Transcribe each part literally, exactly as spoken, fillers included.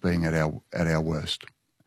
being at our at our worst.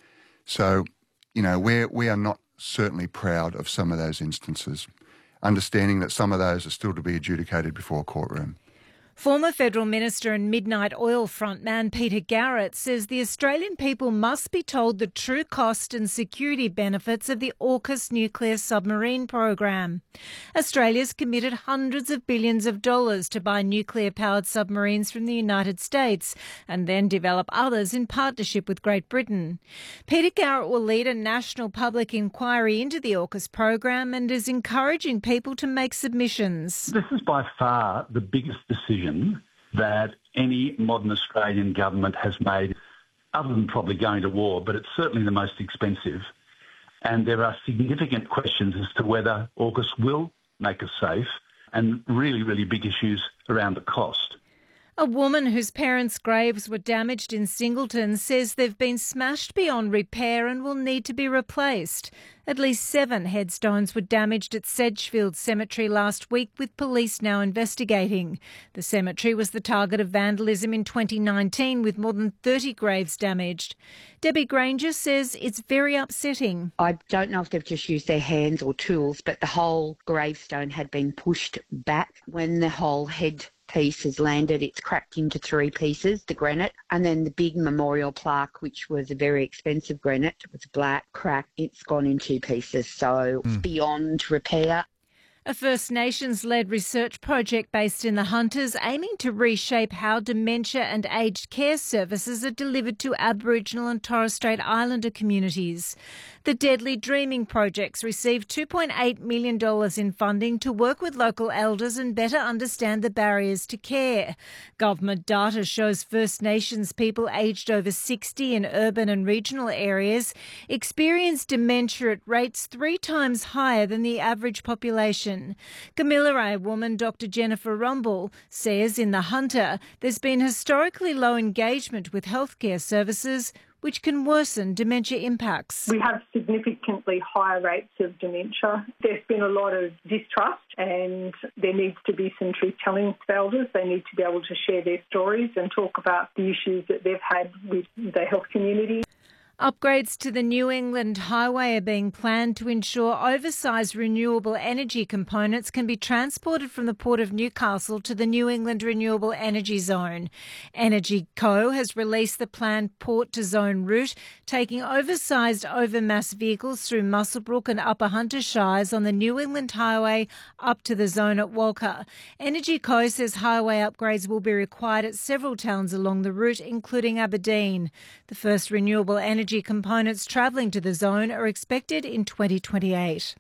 So, you know, we're, we are not certainly proud of some of those instances, understanding that some of those are still to be adjudicated before a courtroom. Former Federal Minister and Midnight Oil frontman Peter Garrett says the Australian people must be told the true cost and security benefits of the AUKUS nuclear submarine program. Australia's committed hundreds of billions of dollars to buy nuclear-powered submarines from the United States and then develop others in partnership with Great Britain. Peter Garrett will lead a national public inquiry into the AUKUS program and is encouraging people to make submissions. This is by far the biggest decision that any modern Australian government has made, other than probably going to war, but it's certainly the most expensive. And there are significant questions as to whether AUKUS will make us safe and really, really big issues around the cost. A woman whose parents' graves were damaged in Singleton says they've been smashed beyond repair and will need to be replaced. At least seven headstones were damaged at Sedgefield Cemetery last week, with police now investigating. The cemetery was the target of vandalism in twenty nineteen, with more than thirty graves damaged. Debbie Granger says it's very upsetting. I don't know if they've just used their hands or tools, but the whole gravestone had been pushed back. When the whole head piece has landed, it's cracked into three pieces, the granite, and then the big memorial plaque, which was a very expensive granite, was black, cracked, it's gone in two pieces, so mm. it's beyond repair. A First Nations-led research project based in the Hunters aiming to reshape how dementia and aged care services are delivered to Aboriginal and Torres Strait Islander communities. The Deadly Dreaming projects received two point eight million dollars in funding to work with local elders and better understand the barriers to care. Government data shows First Nations people aged over sixty in urban and regional areas experience dementia at rates three times higher than the average population. Kamilaroi woman Doctor Jennifer Rumble says in the Hunter there's been historically low engagement with healthcare services, which can worsen dementia impacts. We have significantly higher rates of dementia. There's been a lot of distrust and there needs to be some truth-telling for elders. They need to be able to share their stories and talk about the issues that they've had with the health community. Upgrades to the New England Highway are being planned to ensure oversized renewable energy components can be transported from the Port of Newcastle to the New England Renewable Energy Zone. Energy Co has released the planned port to zone route, taking oversized overmass vehicles through Muswellbrook and Upper Hunter Shires on the New England Highway up to the zone at Walker. Energy Co says highway upgrades will be required at several towns along the route, including Aberdeen. The first renewable energy Energy components travelling to the zone are expected in twenty twenty-eight.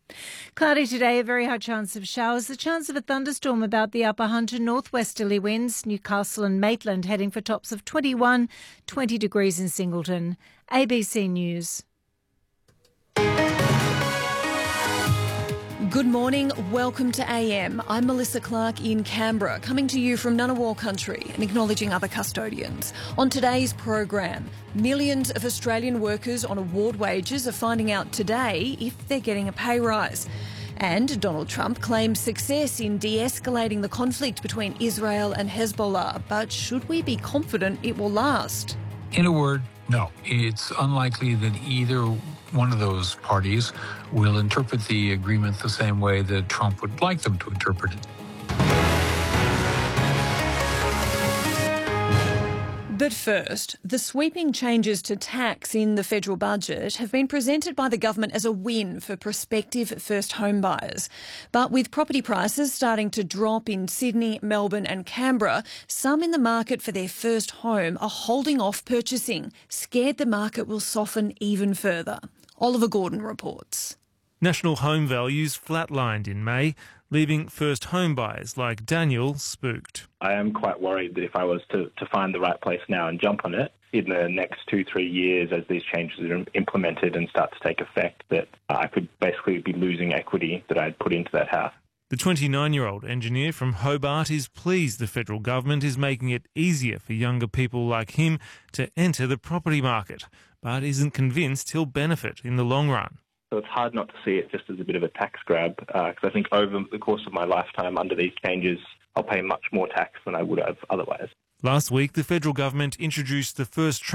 Cloudy today, a very high chance of showers. The chance of a thunderstorm about the Upper Hunter, northwesterly winds. Newcastle and Maitland heading for tops of twenty-one, twenty degrees in Singleton. A B C News. Good morning, welcome to A M. I'm Melissa Clark in Canberra, coming to you from Ngunnawal country and acknowledging other custodians. On today's program, millions of Australian workers on award wages are finding out today if they're getting a pay rise. And Donald Trump claims success in de-escalating the conflict between Israel and Hezbollah. But should we be confident it will last? In a word, no. It's unlikely that either one of those parties will interpret the agreement the same way that Trump would like them to interpret it. But first, the sweeping changes to tax in the federal budget have been presented by the government as a win for prospective first home buyers. But with property prices starting to drop in Sydney, Melbourne and Canberra, some in the market for their first home are holding off purchasing, scared the market will soften even further. Oliver Gordon reports. National home values flatlined in May, leaving first home buyers like Daniel spooked. I am quite worried that if I was to, to find the right place now and jump on it, in the next two, three years as these changes are implemented and start to take effect, that I could basically be losing equity that I'd put into that house. The twenty-nine-year-old engineer from Hobart is pleased the federal government is making it easier for younger people like him to enter the property market, but isn't convinced he'll benefit in the long run. So it's hard not to see it just as a bit of a tax grab, because uh, I think over the course of my lifetime under these changes, I'll pay much more tax than I would have otherwise. Last week, the federal government introduced the first